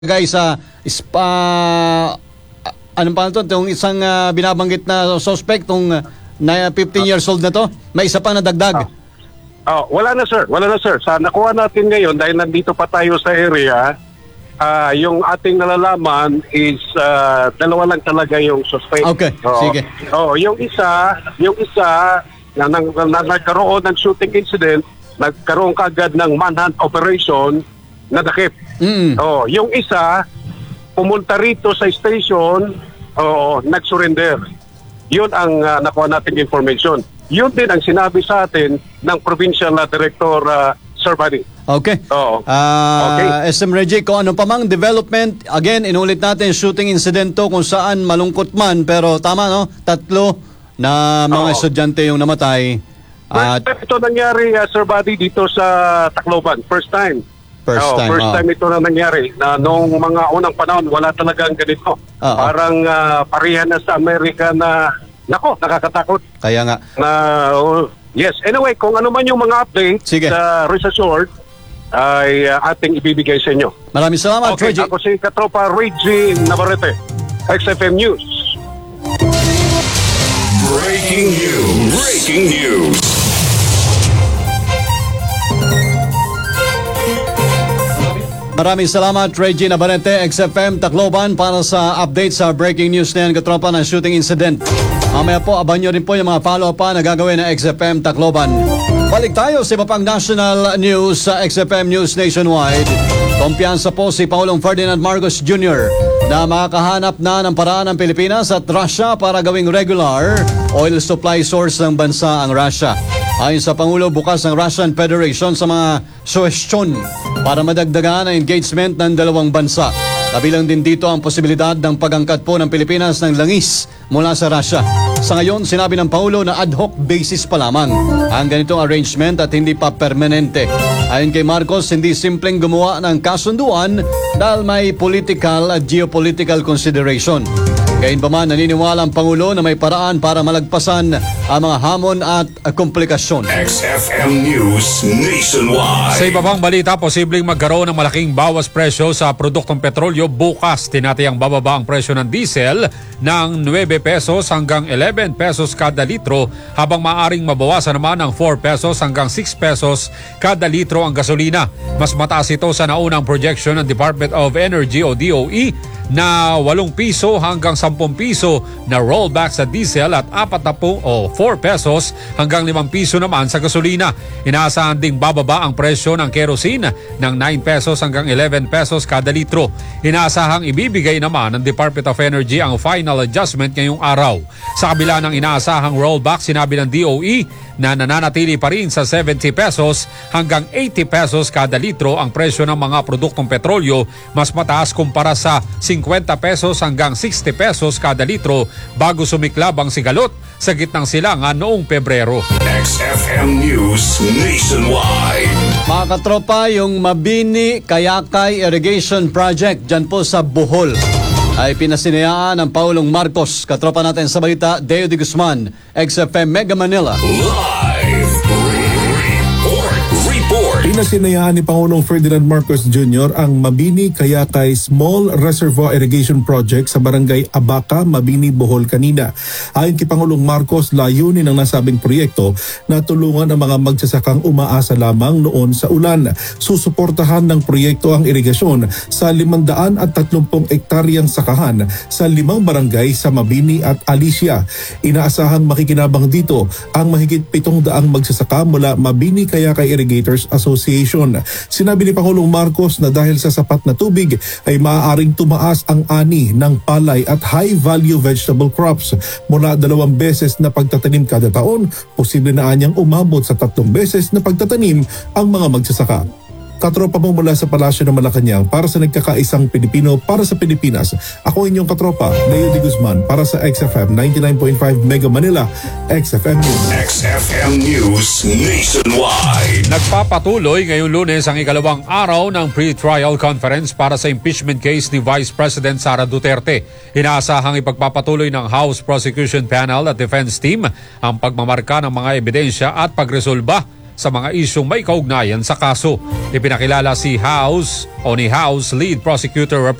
guys sa anong pa ito? Itong isang binabanggit na suspect, itong 15 years old na to, may isa pang nadagdag. Wala na sir. Sa nakuha natin ngayon, dahil nandito pa tayo sa area, yung ating nalalaman is dalawa lang talaga yung suspect. Okay, sige. Yung isa na nagkaroon ng shooting incident, nagkaroon kaagad ng manhunt operation na dakip. Yung isa pumunta rito sa station, nag-surrender. Yun ang nakuha nating information. Yun din ang sinabi sa atin ng Provincial Director Sir Buddy. Okay. Okay. SM Reggie, kung ano pa mang development, again, inulit natin shooting incident to kung saan malungkot man, pero tama no? 3 na mga estudyante yung namatay. Ito nangyari, Sir Buddy, dito sa Tacloban. First time ito na nangyari. Na noong mga unang panahon, wala talagang ganito. Parang parihan na sa Amerika na, nakakatakot. Kaya nga. Yes. Anyway, kung ano man yung mga updates sa Rest Assured, ay ating ibibigay sa inyo. Maraming salamat, Reggie. Ako si Katropa Reggie Navarrete, XFM News. Breaking news. Maraming salamat, Reggie Navarrete, XFM Tacloban, para sa update sa breaking news na yan, katropa, ng shooting incident. Mamaya po, abanyo rin po yung mga follow-up pa na gagawin ng XFM Tacloban. Balik tayo sa iba pang national news sa XFM News Nationwide. Kumpiyansa po si Pangulong Ferdinand Marcos Jr. na makakahanap na ng paraan ng Pilipinas at Russia para gawing regular oil supply source ng bansa ang Russia. Ayon sa Pangulo, bukas ang Russian Federation sa mga suhestyon para madagdagan ang engagement ng dalawang bansa. Kabilang din dito ang posibilidad ng pag-angkat po ng Pilipinas ng langis mula sa Russia. Sa ngayon, sinabi ng Pangulo na ad hoc basis pa lamang ang ganitong arrangement at hindi pa permanente. Ayon kay Marcos, hindi simpleng gumawa ng kasunduan dahil may political at geopolitical consideration. Gayunpaman, naniniwala ang Pangulo na may paraan para malagpasan ang mga hamon at komplikasyon. XFM News Nationwide. Sa iba pang balita, posibleng magkaroon ng malaking bawas presyo sa produktong petrolyo bukas. Tinatayang bababa ang presyo ng diesel ng 9 pesos hanggang 11 pesos kada litro, habang maaring mabawasan naman ng 4 pesos hanggang 6 pesos kada litro ang gasolina. Mas mataas ito sa naunang projection ng Department of Energy o DOE na 8 piso hanggang 10 piso na rollback sa diesel at 4 pesos hanggang 5 piso naman sa gasolina. Inaasahan ding bababa ang presyo ng kerosene ng 9 pesos hanggang 11 pesos kada litro. Inaasahang ibibigay naman ng Department of Energy ang final adjustment ngayong araw. Sa kabila ng inaasahang rollback, sinabi ng DOE na nananatili pa rin sa 70 pesos hanggang 80 pesos kada litro ang presyo ng mga produktong petrolyo, mas mataas kumpara sa 50 pesos hanggang 60 pesos kada litro bago sumiklab ang sigalot sa gitnang silangan noong Pebrero. XFM News Nationwide. Mga katropa, yung Mabini Kayakay Irrigation Project dyan po sa Bohol ay pinasinayaan ng Pangulong Marcos. Katropa natin sa balita, Deo de Guzman, XFM Mega Manila. Live report. Pinasinayaan ni Pangulong Ferdinand Marcos Jr. ang Mabini Kayakay Small Reservoir Irrigation Project sa Barangay Abaca, Mabini, Bohol kanina. Ayon kay Pangulong Marcos, layunin ng nasabing proyekto na tulungan ang mga magsasakang umaasa lamang noon sa ulan. Susuportahan ng proyekto ang irigasyon sa 530 ektaryang sakahan sa 5 barangay sa Mabini at Alicia. Inaasahang makikinabang dito ang mahigit 700 magsasaka mula Mabini Kayakay Irrigators Association. Sinabi ni Pangulong Marcos na dahil sa sapat na tubig ay maaaring tumaas ang ani ng palay at high-value vegetable crops. Mula 2 beses na pagtatanim kada taon, posible na anyang umabot sa 3 beses na pagtatanim ang mga magsasaka. Katropa mo mula sa Palasyo ng Malacanang para sa nagkakaisang Pilipino para sa Pilipinas. Ako inyong katropa, Leo de Guzman, para sa XFM 99.5 Mega Manila, XFM News. XFM News Nationwide. Nagpapatuloy ngayong Lunes ang ikalawang araw ng pre-trial conference para sa impeachment case ni Vice President Sara Duterte. Inaasahang ipagpapatuloy ng House Prosecution Panel at Defense Team ang pagmamarka ng mga ebidensya at pagresolba sa mga isyong may kaugnayan sa kaso. Ipinakilala si House Lead Prosecutor